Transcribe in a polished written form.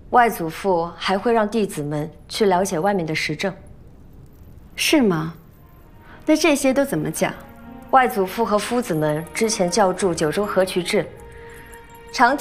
外祖父还会让弟子们去了解外面的时政。 是吗？那这些都怎么讲？ 外祖父和夫子们之前教著九州河渠志，常